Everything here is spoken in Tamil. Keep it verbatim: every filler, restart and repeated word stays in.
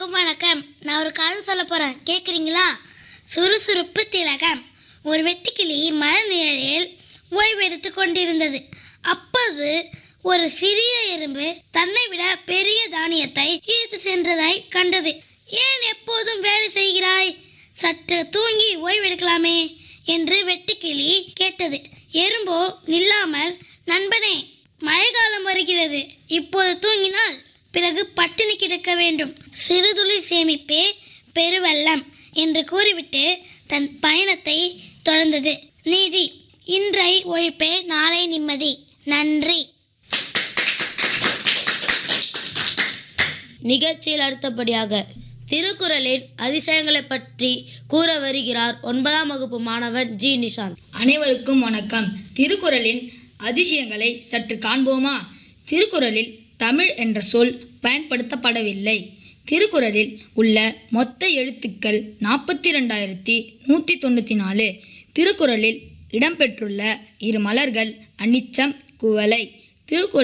எல்லாருக்கும் வணக்கம். நான் ஒரு கதை சொல்ல போகிறேன், கேட்குறீங்களா? சுறுசுறுப்பு திலகம். ஒரு வெட்டுக்கிளி மர நிழலில் ஓய்வெடுத்து கொண்டிருந்தது. அப்போது ஒரு சிறிய எறும்பு தன்னை விட பெரிய தானியத்தை ஈர்த்து சென்றதை கண்டது. ஏன் எப்போதும் வேலை செய்கிறாய்? சற்று தூங்கி ஓய்வெடுக்கலாமே என்று வெட்டுக்கிளி கேட்டது. எறும்போ நில்லாமல், நண்பனே, மழைக்காலம் வருகிறது, இப்போது தூங்கினால் பிறகு பட்டினி கிடக்க வேண்டும். சிறுதுளி சேமிப்பே பெருவெள்ளம் என்று கூறிவிட்டு தன் பயணத்தை தொடர்ந்தது. நீதி: இன்றை ஒழிப்பே நாளை நிம்மதி. நன்றி. நிகழ்ச்சியில் அடுத்தபடியாக திருக்குறளின் அதிசயங்களை பற்றி கூற வருகிறார் ஒன்பதாம் வகுப்பு மாணவன் ஜி நிஷாந்த். அனைவருக்கும் வணக்கம். திருக்குறளின் அதிசயங்களை சற்று காண்போமா? திருக்குறளில் தமிழ் என்ற சொல் பயன்படுத்தப்படவில்லை. திருக்குறளில் உள்ள மொத்த எழுத்துக்கள் நாற்பத்தி ரெண்டாயிரத்தி நூற்றி தொண்ணூற்றி நாலு. திருக்குறளில் இடம்பெற்றுள்ள இரு மலர்கள் அனிச்சம், குவளை. திருக்குறள்